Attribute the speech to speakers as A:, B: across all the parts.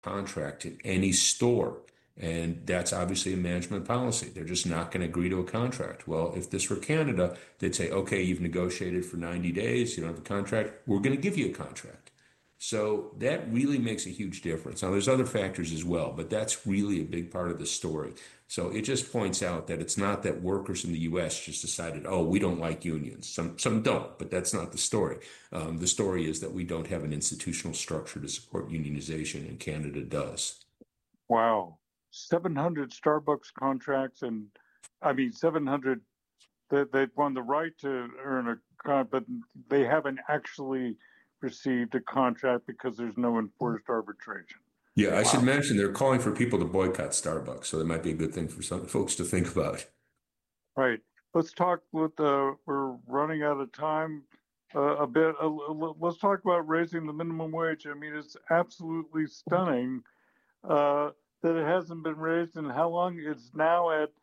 A: contract in any store. And that's obviously a management policy. They're just not going to agree to a contract. Well, if this were Canada, they'd say, okay, you've negotiated for 90 days, you don't have a contract, we're going to give you a contract. So that really makes a huge difference. Now, there's other factors as well, but that's really a big part of the story. So it just points out that it's not that workers in the US just decided, oh, we don't like unions. Some don't, but that's not the story. The story is that we don't have an institutional structure to support unionization, and Canada does.
B: Wow. 700 Starbucks contracts, and I mean 700 that they've won the right to earn but they haven't actually received a contract because there's no enforced arbitration.
A: Yeah, I should
B: Wow.
A: mention they're calling for people to boycott Starbucks, so that might be a good thing for some folks to think about.
B: Right. Let's talk with we're running out of time a bit. Let's talk about raising the minimum wage. I mean, it's absolutely stunning that it hasn't been raised in how long? It's now at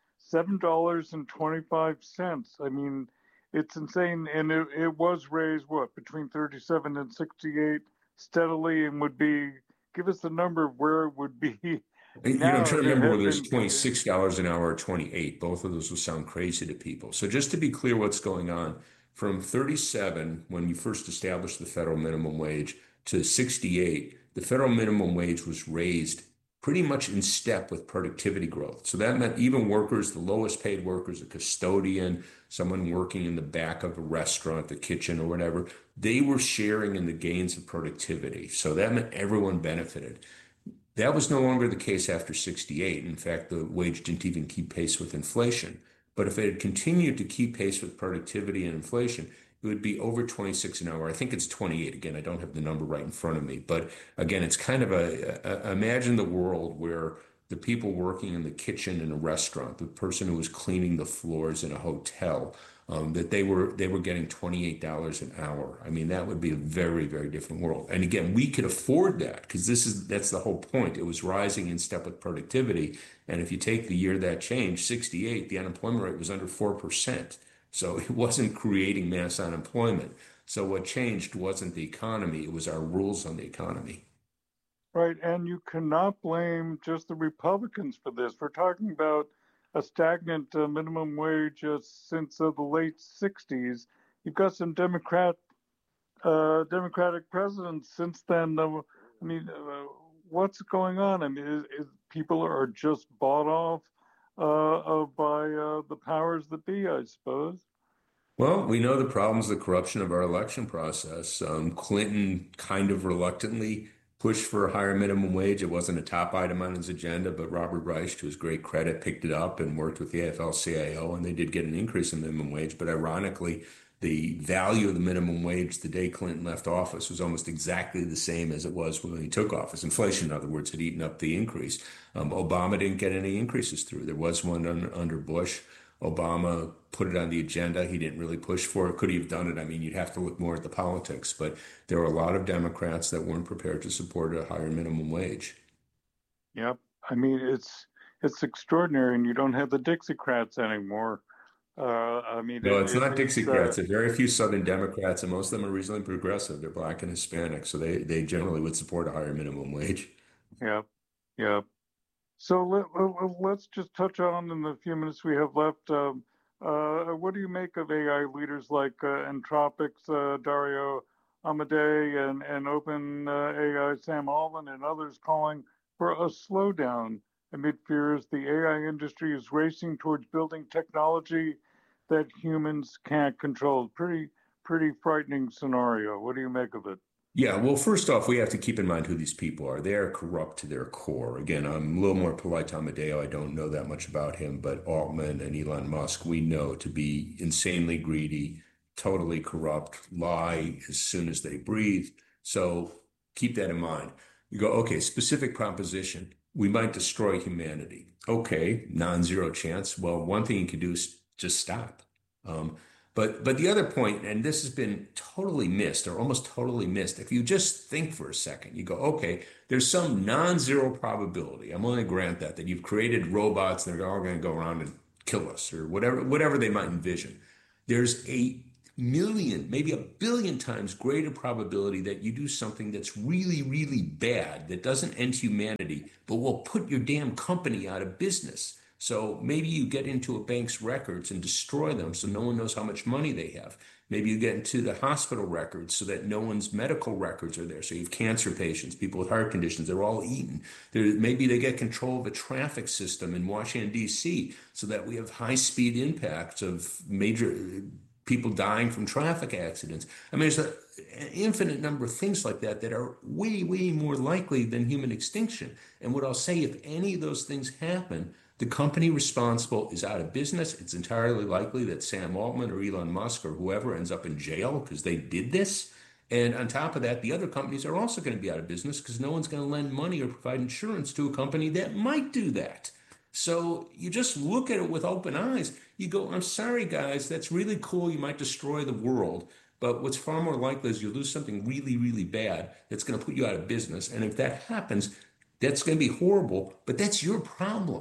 B: $7.25. I mean, it's insane. And it was raised, what, between 37 and 68 steadily, and would be, give us the number of where it would be
A: I'm
B: now
A: trying
B: if
A: to
B: it
A: remember
B: had
A: whether it's
B: been.
A: $26 an hour or 28. Both of those will sound crazy to people. So just to be clear what's going on, from 37, when you first established the federal minimum wage, to 68, the federal minimum wage was raised pretty much in step with productivity growth. So that meant even workers, the lowest paid workers, a custodian, someone working in the back of a restaurant, the kitchen or whatever, they were sharing in the gains of productivity. So that meant everyone benefited. That was no longer the case after 68. In fact, the wage didn't even keep pace with inflation. But if it had continued to keep pace with productivity and inflation, it would be over 26 an hour. I think it's 28. Again, I don't have the number right in front of me. But again, it's kind of imagine the world where the people working in the kitchen in a restaurant, the person who was cleaning the floors in a hotel, that they were getting $28 an hour. I mean, that would be a very, very different world. And again, we could afford that because that's the whole point. It was rising in step with productivity. And if you take the year that changed, 68, the unemployment rate was under 4%. So it wasn't creating mass unemployment. So what changed wasn't the economy, it was our rules on the economy.
B: Right, and you cannot blame just the Republicans for this. We're talking about a stagnant minimum wage since the late '60s. You've got some Democratic presidents since then. I mean, what's going on? I mean, people are just bought off by the powers that be, I suppose.
A: Well, we know the problems, the corruption of our election process. Clinton kind of reluctantly pushed for a higher minimum wage. It wasn't a top item on his agenda, but Robert Reich, to his great credit, picked it up and worked with the AFL-CIO, and they did get an increase in minimum wage. But ironically, the value of the minimum wage the day Clinton left office was almost exactly the same as it was when he took office. Inflation, in other words, had eaten up the increase. Obama didn't get any increases through. There was one under Bush. Obama put it on the agenda. He didn't really push for it. Could he have done it? I mean, you'd have to look more at the politics, but there were a lot of Democrats that weren't prepared to support a higher minimum wage.
B: Yep. I mean, it's extraordinary, and you don't have the Dixiecrats anymore. I mean,
A: No, it's not
B: it's
A: Dixiecrats. There are very few Southern Democrats, and most of them are reasonably progressive. They're black and Hispanic, so they generally would support a higher minimum wage.
B: yeah, yeah. So let's just touch on in the few minutes we have left. What do you make of AI leaders like Anthropic's Dario Amodei and Open AI Sam Altman and others calling for a slowdown amid fears the AI industry is racing towards building technology that humans can't control? Pretty frightening scenario. What do you make of it?
A: Yeah, well, first off, we have to keep in mind who these people are. They are corrupt to their core. Again, I'm a little more polite to Amadeo. I don't know that much about him, but Altman and Elon Musk, we know to be insanely greedy, totally corrupt, lie as soon as they breathe. So keep that in mind. You go, okay, specific proposition. We might destroy humanity. Okay, non-zero chance. Well, one thing you can do is just stop. Um, but the other point, and this has been totally missed or almost totally missed, if you just think for a second, you go, okay, there's some non-zero probability. I'm going to grant that you've created robots that are all going to go around and kill us or whatever they might envision. There's a million, maybe a billion times greater probability that you do something that's really, really bad, that doesn't end humanity, but will put your damn company out of business. So maybe you get into a bank's records and destroy them so no one knows how much money they have. Maybe you get into the hospital records so that no one's medical records are there. So you have cancer patients, people with heart conditions, they're all eaten. Maybe they get control of a traffic system in Washington, D.C., so that we have high-speed impacts of major people dying from traffic accidents. I mean, there's an infinite number of things like that that are way, way more likely than human extinction. And what I'll say, if any of those things happen, the company responsible is out of business. It's entirely likely that Sam Altman or Elon Musk or whoever ends up in jail because they did this. And on top of that, the other companies are also going to be out of business because no one's going to lend money or provide insurance to a company that might do that. So you just look at it with open eyes. You go, I'm sorry, guys, that's really cool. You might destroy the world. But what's far more likely is you'll do something really, really bad that's going to put you out of business. And if that happens, that's going to be horrible, but that's your problem.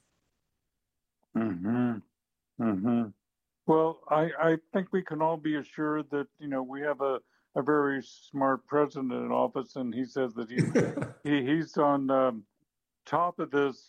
B: Mm-hmm. Mm-hmm. Well, I think we can all be assured that, we have a very smart president in office, and he says that he's on top of this,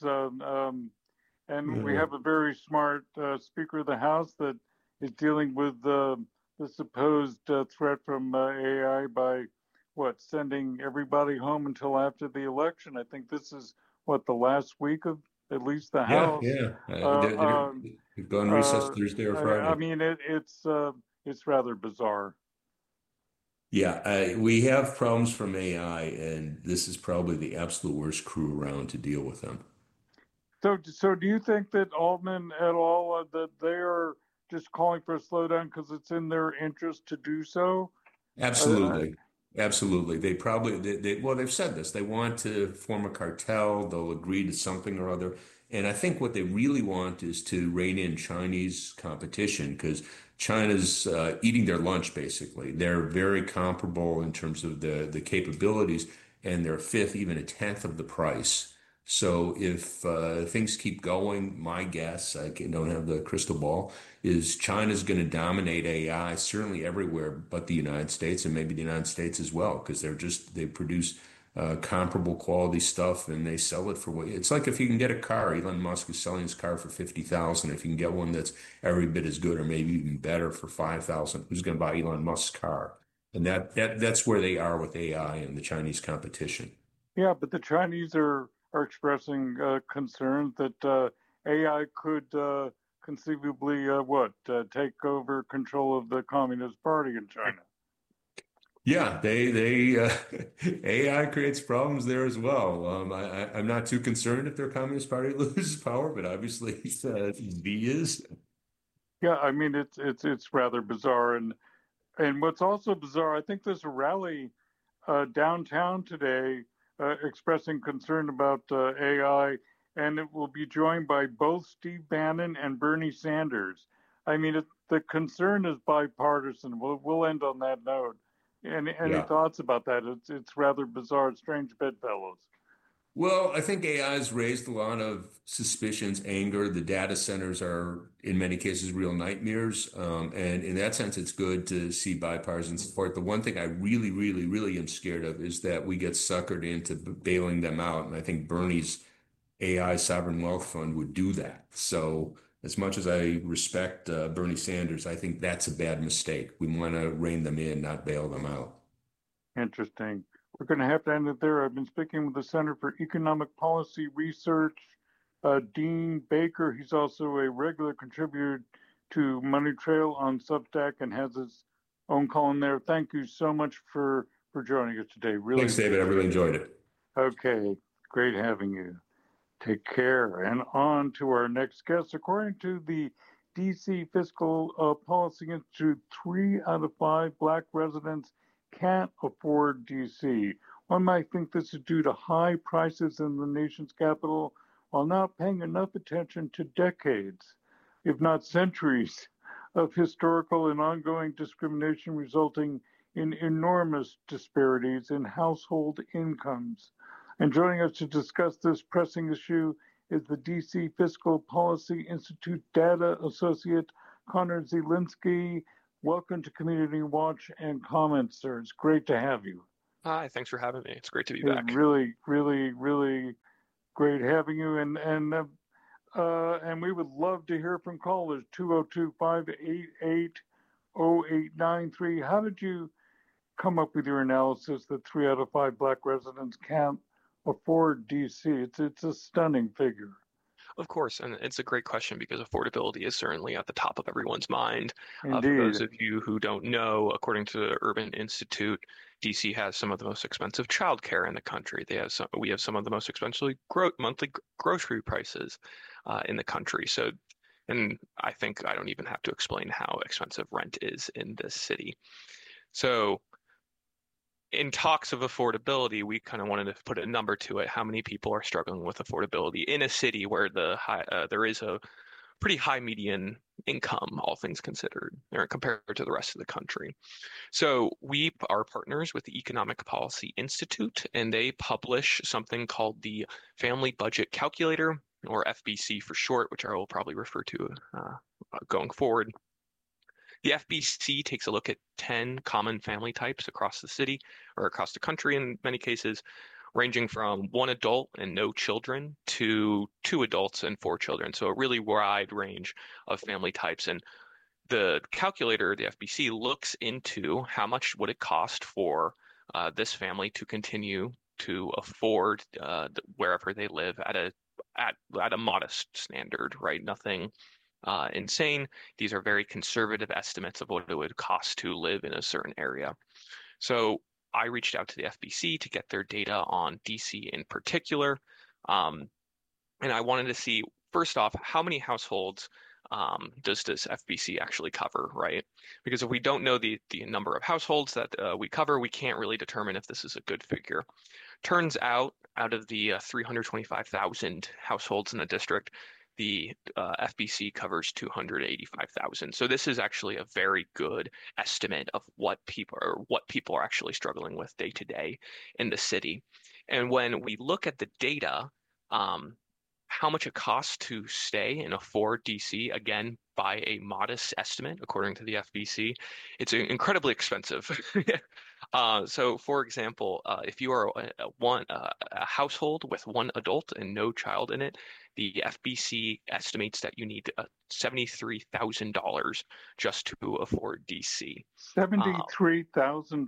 B: and we
A: Yeah.
B: have a very smart Speaker of the House that is dealing with the supposed threat from AI by sending everybody home until after the election. I think this is the last week of at least the
A: Yeah,
B: House.
A: yeah.
B: Uh, um,
A: They're going recess
B: uh,
A: Thursday or
B: I
A: Friday.
B: mean, it's rather bizarre.
A: Yeah, we have problems from AI, and this is probably the absolute worst crew around to deal with them.
B: So do you think that Altman at all that they are just calling for a slowdown because it's in their interest to do so? Uh,
A: Absolutely. Absolutely. They probably, well, they've said this. They want to form a cartel. They'll agree to something or other. And I think what they really want is to rein in Chinese competition because China's eating their lunch, basically. They're very comparable in terms of the capabilities, and they're a fifth, even a tenth of the price. So if things keep going, my guess, don't have the crystal ball, is China's going to dominate AI certainly everywhere but the United States and maybe the United States as well because they produce comparable quality stuff and they sell it for what it's like if you can get a car. Elon Musk is selling his car for 50,000. If you can get one that's every bit as good or maybe even better for 5,000, who's going to buy Elon Musk's car? And that's where they are with AI and the Chinese competition.
B: yeah, but the Chinese are expressing concern that AI could conceivably take over control of the Communist Party in China.
A: Yeah, they AI creates problems there as well. I'm not too concerned if their Communist Party loses power, but obviously he is.
B: Yeah, I mean it's rather bizarre, and what's also bizarre, I think there's a rally downtown today expressing concern about AI, and it will be joined by both Steve Bannon and Bernie Sanders. I mean, the concern is bipartisan. We'll end on that note. Any
A: Yeah.
B: thoughts about that? It's rather bizarre, strange bedfellows.
A: Well, I think AI has raised a lot of suspicions, anger. The data centers are, in many cases, real nightmares. And in that sense, it's good to see bipartisan support. The one thing I really, really, really am scared of is that we get suckered into bailing them out. And I think Bernie's AI sovereign wealth fund would do that. So, as much as I respect Bernie Sanders, I think that's a bad mistake. We want to rein them in, not bail them out.
B: Interesting. We're going to have to end it there. I've been speaking with the Center for Economic Policy Research, Dean Baker. He's also a regular contributor to Money Trail on Substack and has his own column there. Thank you so much for joining us today. Really
A: Thanks, David. I really
B: appreciate it.
A: enjoyed it.
B: Okay, great having you. Take care. And on to our next guest. According to the DC Fiscal Policy Institute, 3 out of 5 Black residents can't afford DC. One might think this is due to high prices in the nation's capital while not paying enough attention to decades, if not centuries, of historical and ongoing discrimination resulting in enormous disparities in household incomes. And joining us to discuss this pressing issue is the DC Fiscal Policy Institute Data Associate Connor Zielinski. welcome to Community Watch and Comments, sir. It's great to have you.
C: Hi, thanks for having me. It's great to be
B: It's
C: back.
B: really, really, really great having you. And we would love to hear from callers 202-588-0893. How did you come up with your analysis that 3 out of 5 Black residents can't afford DC? It's a stunning figure.
C: Of course, and it's a great question because affordability is certainly at the top of everyone's mind. For
B: Indeed.
C: those of you who don't know, according to the Urban Institute, DC has some of the most expensive childcare in the country. We have some of the most expensive monthly grocery prices in the country. And I think I don't even have to explain how expensive rent is in this city. So in talks of affordability, we kind of wanted to put a number to it. How many people are struggling with affordability in a city where there is a pretty high median income, all things considered, or compared to the rest of the country. So we are partners with the Economic Policy Institute, and they publish something called the Family Budget Calculator, or FBC for short, which I will probably refer to going forward. The FBC takes a look at 10 common family types across the city or across the country in many cases, ranging from 1 adult and no children to 2 adults and 4 children. So a really wide range of family types. And the calculator, the FBC, looks into how much would it cost for this family to continue to afford wherever they live at a modest standard, right? Nothing insane. These are very conservative estimates of what it would cost to live in a certain area. So I reached out to the FBC to get their data on DC in particular. And I wanted to see, first off, how many households does this FBC actually cover, right? Because if we don't know the number of households that we cover, we can't really determine if this is a good figure. Turns out of the 325,000 households in the district, the FBC covers 285,000. So this is actually a very good estimate of what people are actually struggling with day to day in the city. And when we look at the data, how much it costs to stay and afford DC, again, by a modest estimate, according to the FBC, it's incredibly expensive. So, for example, if you are a household with 1 adult and no child in it, the FBC estimates that you need $73,000 just to afford DC.
B: $73,000.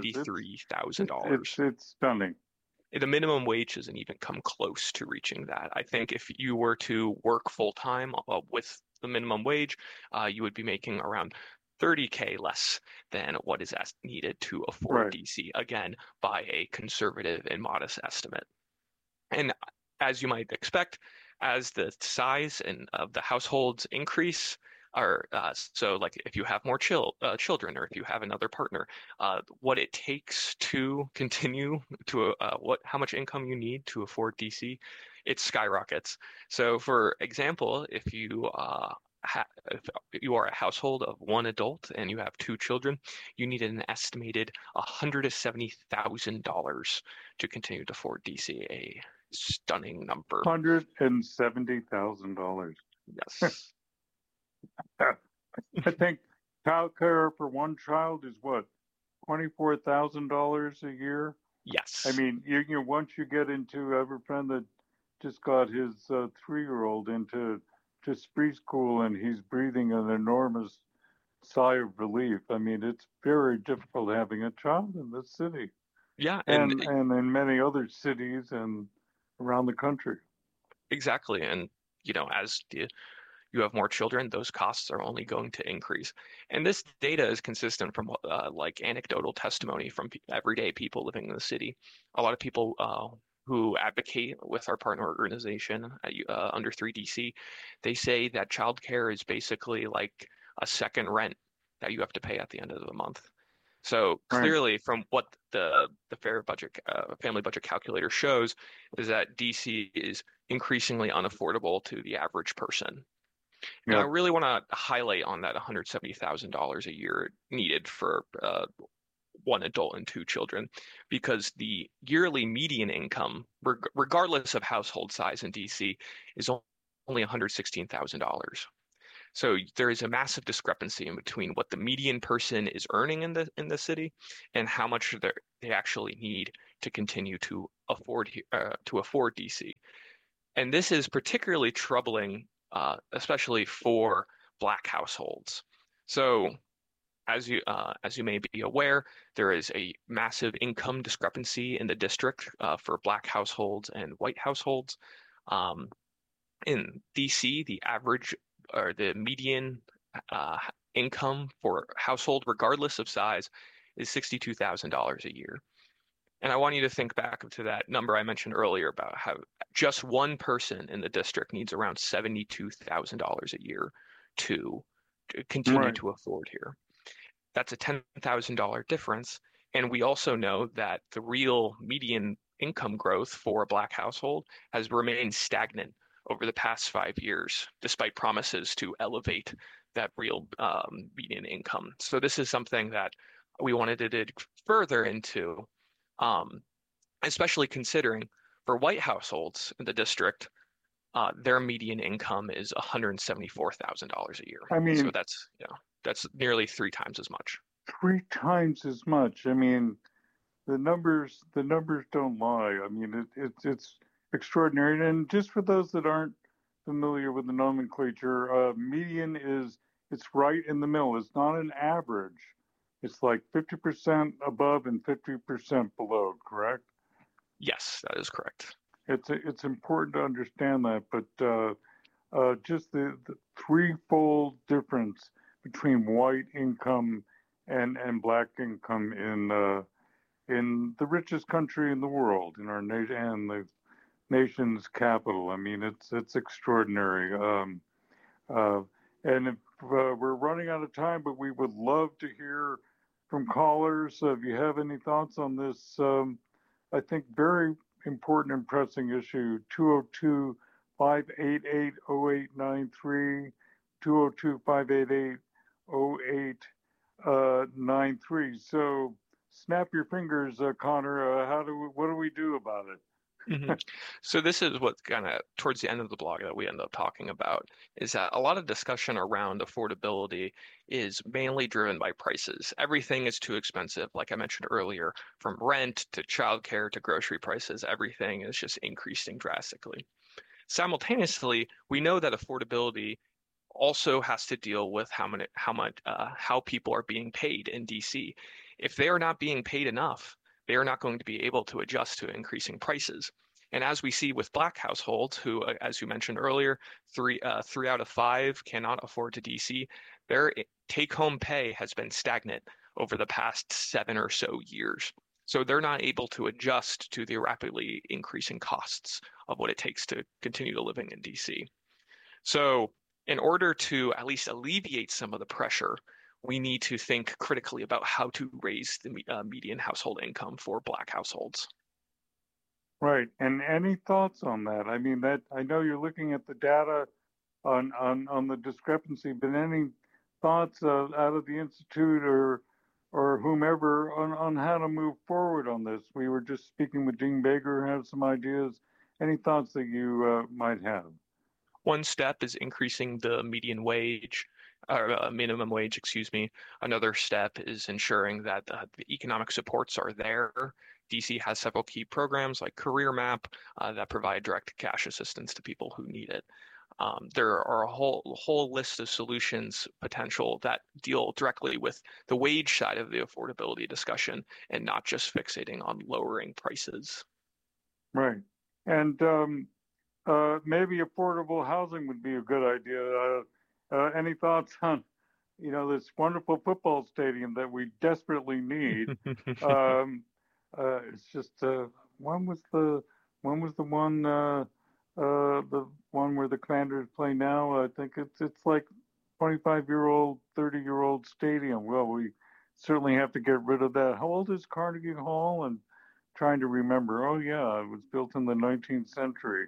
C: $73,000.
B: It's stunning.
C: The minimum wage doesn't even come close to reaching that. I think if you were to work full time with the minimum wage, you would be making around $30K less than what is needed to afford DC, again, by a conservative and modest estimate. And as you might expect, as the size of the households increase, so like if you have more children or if you have another partner, what it takes to continue to how much income you need to afford DC, it skyrockets. So for example, if you are a household of 1 adult and you have 2 children, you need an estimated $170,000 to continue to afford DC, a stunning number.
B: $170,000.
C: Yes.
B: I think childcare for 1 child is what, $24,000 a year?
C: Yes.
B: I mean, you once you get into, I have a friend that just got his 3-year-old into just preschool, and he's breathing an enormous sigh of relief. I mean, it's very difficult having a child in this city.
C: Yeah,
B: and in many other cities and around the country.
C: Exactly, and as you have more children, those costs are only going to increase. And this data is consistent from like anecdotal testimony from everyday people living in the city. A lot of people who advocate with our partner organization under 3DC, they say that childcare is basically like a second rent that you have to pay at the end of the month. So clearly, from what the family budget calculator shows, is that DC is increasingly unaffordable to the average person. Now, I really want to highlight on that $170,000 a year needed for 1 adult and 2 children, because the yearly median income, regardless of household size in DC, is only $116,000. So there is a massive discrepancy in between what the median person is earning in the city and how much they actually need to continue to afford DC. And this is particularly troubling, especially for Black households. So as you may be aware, there is a massive income discrepancy in the district for Black households and white households. Um, in DC, the average or the median uh, income for household, regardless of size, is $62,000 a year. And I want you to think back to that number I mentioned earlier about how just one person in the district needs around $72,000 a year to continue
B: Right.
C: to afford here. That's a $10,000 difference. And we also know that the real median income growth for a Black household has remained stagnant over the past 5 years, despite promises to elevate that real median income. So this is something that we wanted to dig further into, um, especially considering for white households in the district, their median income is $174,000 a year.
B: I
C: So
B: mean,
C: that's nearly 3 times as much.
B: 3 times as much. I mean, the numbers don't lie. I mean, it's extraordinary. And just for those that aren't familiar with the nomenclature, median it's right in the middle. It's not an average. It's like 50% above and 50% below, correct?
C: Yes, that is correct.
B: It's important to understand that, but just the threefold difference between white income and black income in the richest country in the world, in our nation and the nation's capital. I mean, it's extraordinary. Uh, and if, we're running out of time, but we would love to hear from callers. If you have any thoughts on this, I think very important and pressing issue, 202 588 0893, 202 588 0893. So snap your fingers, Connor. What do we do about it?
C: hmm So this is what kind of towards the end of the blog that we end up talking about is that a lot of discussion around affordability is mainly driven by prices. Everything is too expensive, like I mentioned earlier, from rent to childcare to grocery prices, everything is just increasing drastically. Simultaneously, we know that affordability also has to deal with how people are being paid in DC. If they are not being paid enough, they are not going to be able to adjust to increasing prices. And as we see with Black households, who, as you mentioned earlier, three out of five cannot afford to DC, their take-home pay has been stagnant over the past 7 or so years. So they're not able to adjust to the rapidly increasing costs of what it takes to continue living in DC. So in order to at least alleviate some of the pressure, we need to think critically about how to raise the median household income for Black households.
B: Right. And any thoughts on that? I mean, that I know you're looking at the data on the discrepancy, but any thoughts out of the institute or whomever on how to move forward on this? We were just speaking with Dean Baker, who had some ideas. Any thoughts that you might have?
C: One step is increasing the median wage, or minimum wage, excuse me. Another step is ensuring that the economic supports are there. DC has several key programs like Career Map that provide direct cash assistance to people who need it. There are a whole list of solutions potential that deal directly with the wage side of the affordability discussion and not just fixating on lowering prices.
B: Right. And maybe affordable housing would be a good idea. Any thoughts on, this wonderful football stadium that we desperately need? Um, it's just when was the one where the Commanders play now? I think it's like 25-year-old, 30-year-old stadium. Well, we certainly have to get rid of that. How old is Carnegie Hall? And trying to remember. Oh yeah, it was built in the 19th century.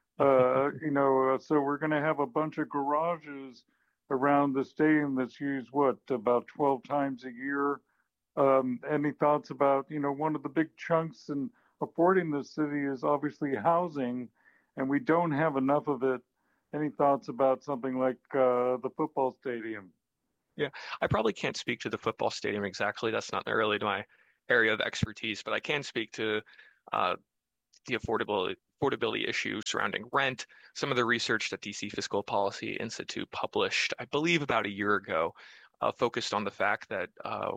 B: So we're going to have a bunch of garages around the stadium that's used about 12 times a year. Any thoughts about, one of the big chunks in affording the city is obviously housing, and we don't have enough of it. any thoughts about something like the football stadium?
C: Yeah, I probably can't speak to the football stadium exactly. That's not really my area of expertise, but I can speak to uh, the affordability issue surrounding rent. Some of the research that DC Fiscal Policy Institute published, I believe about a year ago, focused on the fact that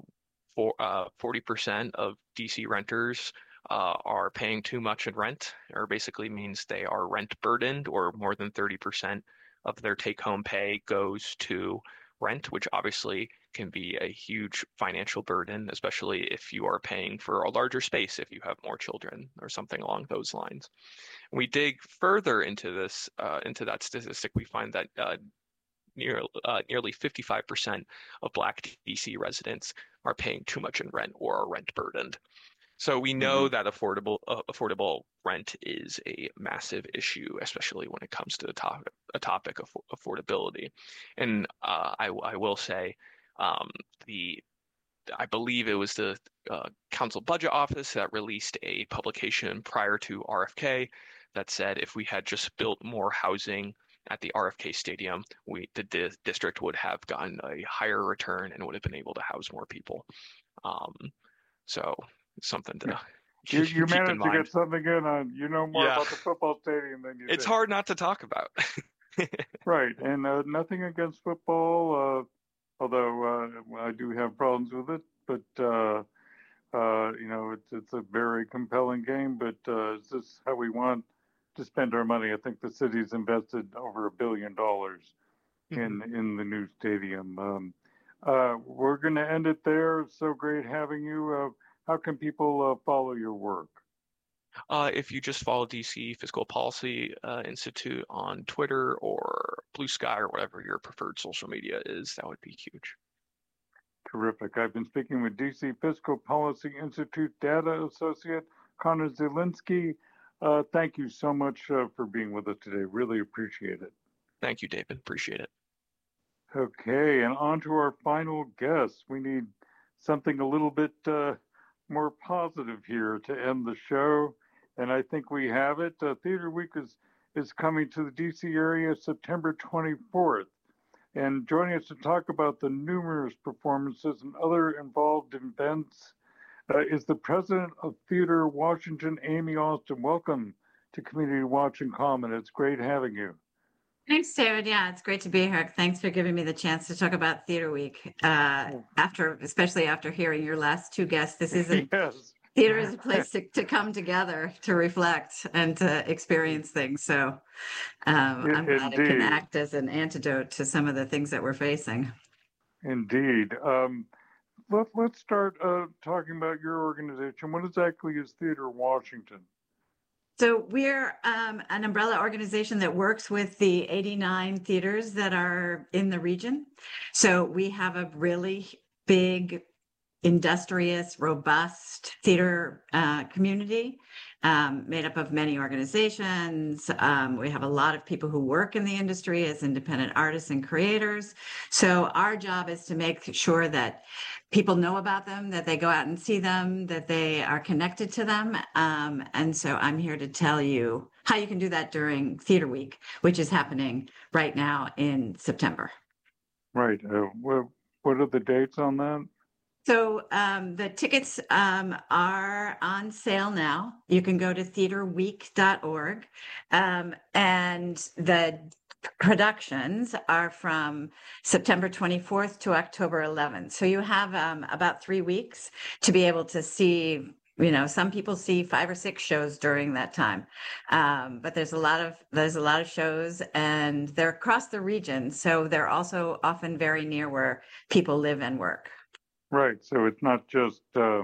C: 40% of DC renters are paying too much in rent, or basically means they are rent burdened, or more than 30% of their take-home pay goes to rent, which obviously can be a huge financial burden, especially if you are paying for a larger space, if you have more children or something along those lines. We dig further into this, into that statistic, we find that nearly 55% of Black DC residents are paying too much in rent or are rent burdened. So we know that affordable rent is a massive issue, especially when it comes to a topic of affordability. And I will say, um, I believe it was the Council Budget Office that released a publication prior to RFK that said if we had just built more housing at the RFK Stadium, the district would have gotten a higher return and would have been able to house more people. So something to
B: You
C: keep in
B: managed to
C: mind.
B: get something in on, you know more
C: Yeah.
B: about the football stadium than you
C: It's
B: think.
C: hard not to talk about.
B: Right, and nothing against football, although I do have problems with it, but you know, it's a very compelling game, but is this how we want to spend our money? I think the city's invested over $1 billion in the new stadium. We're going to end it there. It's so great having you. How can people follow your work?
C: If you just follow DC Fiscal Policy Institute on Twitter or Blue Sky or whatever your preferred social media is, that would be huge.
B: Terrific. I've been speaking with DC Fiscal Policy Institute Data Associate Connor Zielinski. Thank you so much for being with us today. Really appreciate it.
C: Thank you, David. Appreciate it.
B: Okay, and on to our final guest. We need something a little bit more positive here to end the show, and I think we have it. Theater Week is coming to the DC area September 24th. And joining us to talk about the numerous performances and other involved events is the president of Theater Washington, Amy Austin. Welcome to Community Watch and Comment. It's great having you.
D: Thanks, David. Yeah, it's great to be here. Thanks for giving me the chance to talk about Theater Week. Especially after hearing your last two guests, this is theater is a place to come together, to reflect, and to experience things. So I'm glad it can act as an antidote to some of the things that we're facing. Indeed.
B: Let's start talking about your organization. What exactly is Theater Washington?
D: So we're an umbrella organization that works with the 89 theaters that are in the region. So we have a really big, industrious, robust theater community made up of many organizations. We have a lot of people who work in the industry as independent artists and creators. So our job is to make sure that people know about them, that they go out and see them, that they are connected to them. And so I'm here to tell you how you can do that during Theater Week, which is happening right now in September.
B: Right. What are the dates on that?
D: So the tickets are on sale now. You can go to theaterweek.org. And the productions are from September 24th to October 11th. So you have about 3 weeks to be able to see, you know, some people see 5 or 6 shows during that time. But there's a lot of shows, and they're across the region. So they're also often very near where people live and work.
B: Right. So it's not just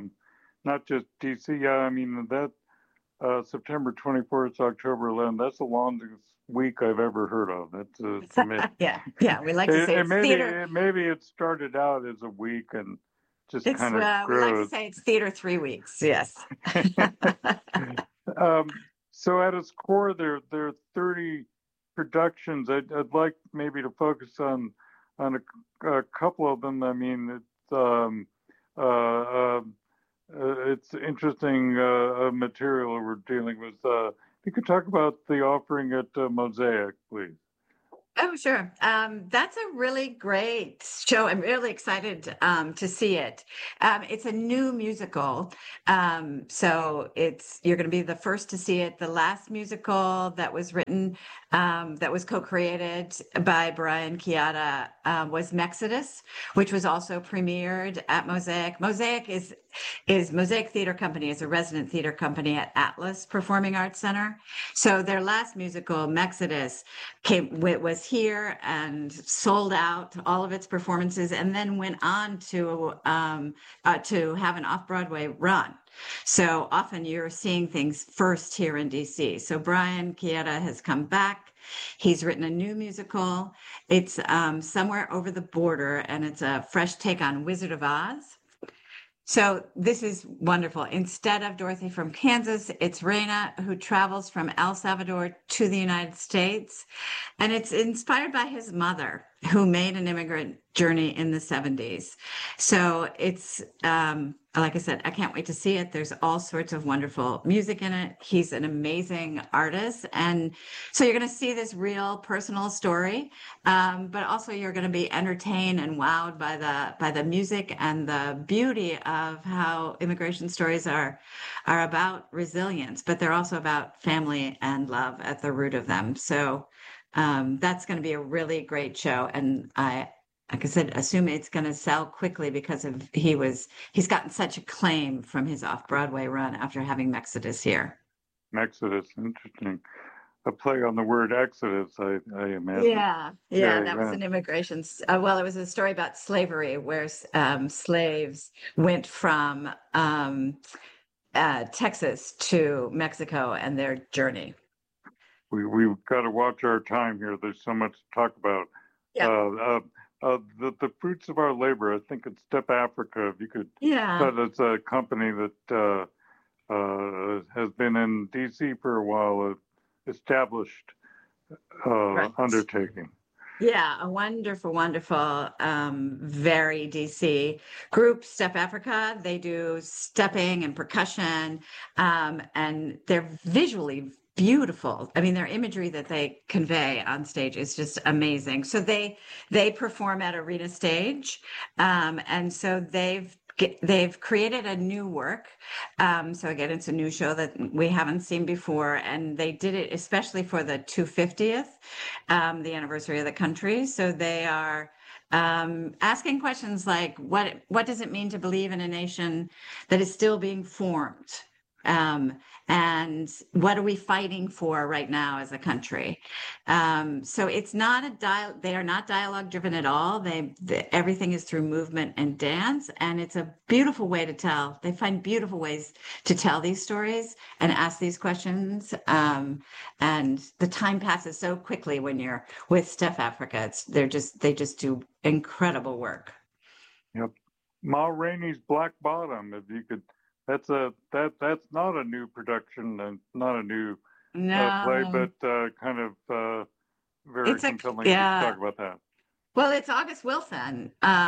B: DC. Yeah, I mean that September 24th, October 11th. That's the longest week I've ever heard of. That's
D: yeah. We like to say it's theater.
B: Maybe it started out as a week and just kind of
D: we like to say it's theater 3 weeks. Yes.
B: So at its core, there are 30 productions. I'd like maybe to focus on a couple of them. I mean, it's interesting material we're dealing with. You could talk about the offering at Mosaic, please.
D: Oh, sure. That's a really great show. I'm really excited to see it. It's a new musical, so you're going to be the first to see it. The last musical that was written, that was co-created by Brian Chiata, was Mexodus, which was also premiered at Mosaic. Mosaic Theater Company is a resident theater company at Atlas Performing Arts Center. So their last musical, Mexodus, was here and sold out all of its performances, and then went on to have an off-Broadway run. So often you're seeing things first here in DC. So Brian Chiata has come back. He's written a new musical. It's Somewhere Over the Border, and it's a fresh take on Wizard of Oz. So this is wonderful. Instead of Dorothy from Kansas, it's Reina, who travels from El Salvador to the United States. And it's inspired by his mother, who made an immigrant journey in the 70s. So it's, like I said, I can't wait to see it. There's all sorts of wonderful music in it. He's an amazing artist. And so you're going to see this real personal story, but also you're going to be entertained and wowed by the music and the beauty of how immigration stories are about resilience, but they're also about family and love at the root of them. So that's going to be a really great show. And like I said, assume it's going to sell quickly because he's gotten such acclaim from his off-Broadway run after having Mexodus here.
B: Mexodus, interesting. A play on the word Exodus, I imagine.
D: Yeah, that was an immigration. Well, it was a story about slavery, where slaves went from Texas to Mexico and their journey.
B: We've got to watch our time here. There's so much to talk about.
D: Yeah.
B: The fruits of our labor, I think it's Step Africa. If you could, but it's a company that has been in DC for a while, established undertaking.
D: Yeah, a wonderful, very DC group, Step Africa. They do stepping and percussion, and they're visually beautiful. I mean, their imagery that they convey on stage is just amazing. So they perform at Arena Stage, and so they've created a new work. So again, it's a new show that we haven't seen before, and they did it especially for the 250th, the anniversary of the country. So they are asking questions like, what does it mean to believe in a nation that is still being formed? And what are we fighting for right now as a country? So it's not they are not dialogue driven at all. Everything is through movement and dance, and it's a beautiful way to tell. They find beautiful ways to tell these stories and ask these questions. And the time passes so quickly when you're with Step Africa. They just do incredible work.
B: Yep. Ma Rainey's Black Bottom, if you could. That's not a new production and not a new play, but kind of very compelling. Yeah. To talk about that.
D: Well, it's August Wilson,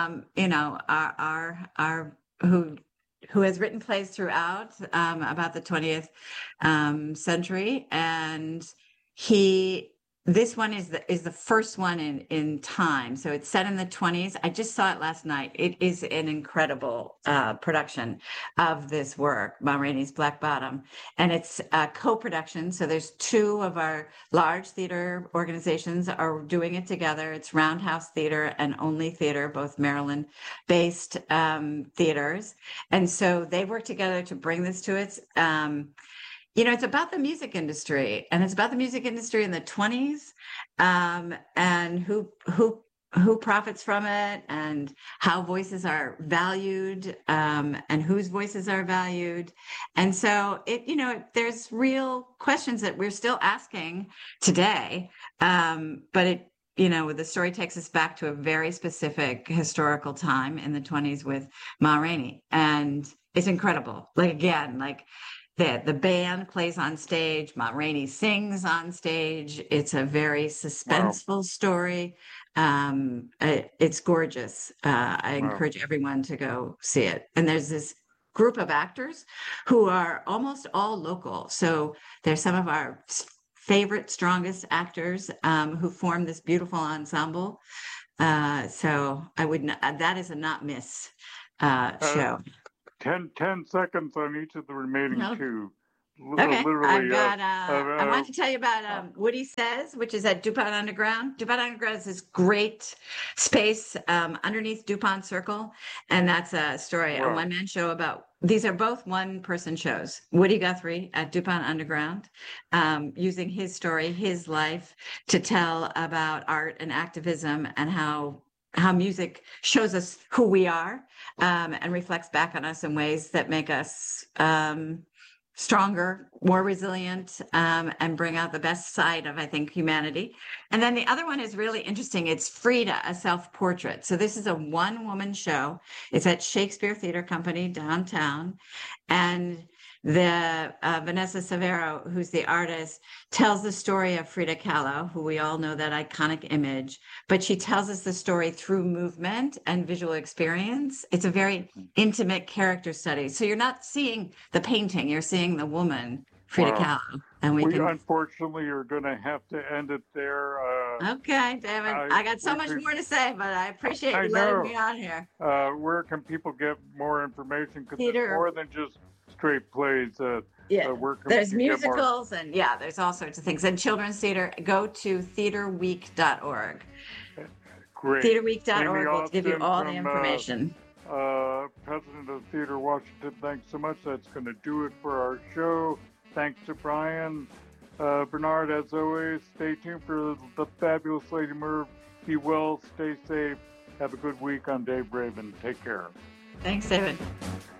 D: our who has written plays throughout about the 20th century, and this one is the first one in time. So it's set in the 20s. I just saw it last night. It is an incredible production of this work, Ma Rainey's Black Bottom. And it's a co-production. So there's two of our large theater organizations are doing it together. It's Roundhouse Theater and Only Theater, both Maryland-based theaters. And so they work together to bring this to its it's about the music industry, and it's about the music industry in the 20s, and who profits from it, and how voices are valued, and whose voices are valued. And so there's real questions that we're still asking today, but the story takes us back to a very specific historical time in the 20s with Ma Rainey, and it's incredible. The band plays on stage, Ma Rainey sings on stage. It's a very suspenseful story. It's gorgeous. I encourage everyone to go see it. And there's this group of actors who are almost all local. So there's some of our favorite, strongest actors who form this beautiful ensemble. So I would not, that is a not miss show.
B: 10 seconds on each of the remaining two.
D: Okay,
B: Literally,
D: I've got, I want to tell you about Woody Says, which is at DuPont Underground. DuPont Underground is this great space underneath DuPont Circle. And that's a story, a one-man show about, these are both one-person shows. Woody Guthrie at DuPont Underground, using his story, his life, to tell about art and activism and how music shows us who we are and reflects back on us in ways that make us stronger, more resilient, and bring out the best side of, I think, humanity. And then the other one is really interesting. It's Frida, a self-portrait. So this is a one-woman show. It's at Shakespeare Theater Company downtown. And the Vanessa Severo, who's the artist, tells the story of Frida Kahlo, who we all know that iconic image, but she tells us the story through movement and visual experience. It's a very intimate character study. So you're not seeing the painting, you're seeing the woman, Frida Kahlo. And we
B: unfortunately are going to have to end it there.
D: Okay, David, I got so much more to say, but I appreciate you letting me on here.
B: Where can people get more information? Because it's more than just straight plays.
D: There's musicals and there's all sorts of things. And children's theater, go to theaterweek.org.
B: Great.
D: Theaterweek.org will give you all the information.
B: President of Theater Washington, thanks so much. That's going to do it for our show. Thanks to Brian. Bernard, as always, stay tuned for the fabulous Lady Merv. Be well, stay safe. Have a good week. I'm Dave Raven. Take care.
D: Thanks, David.